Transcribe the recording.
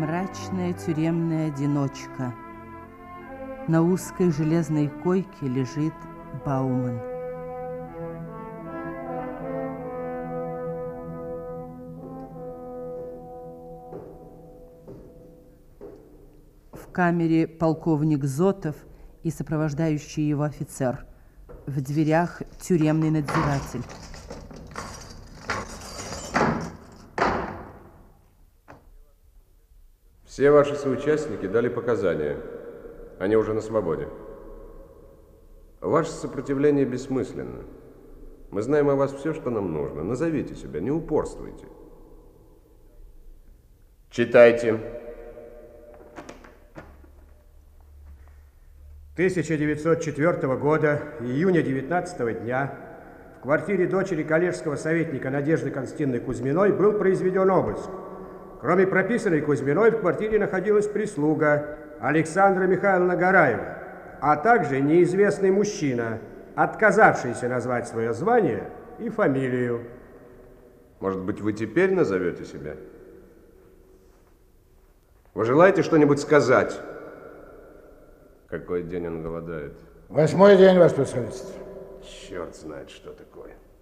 мрачная тюремная одиночка. На узкой железной койке лежит Бауман. В камере полковник Зотов и сопровождающий его офицер. В дверях тюремный надзиратель. Все ваши соучастники дали показания. Они уже на свободе. Ваше сопротивление бессмысленно. Мы знаем о вас все, что нам нужно. Назовите себя, не упорствуйте. Читайте. 1904 года, июня 19 дня, в квартире дочери коллежского советника Надежды Константиновны Кузьминой был произведен обыск. Кроме прописанной Кузьминой, в квартире находилась прислуга Александра Михайловна Гараева, а также неизвестный мужчина, отказавшийся назвать свое звание и фамилию. Может быть, вы теперь назовете себя? Вы желаете что-нибудь сказать? Какой день он голодает? 8-й день, ваше превосходительство. Черт знает, что такое.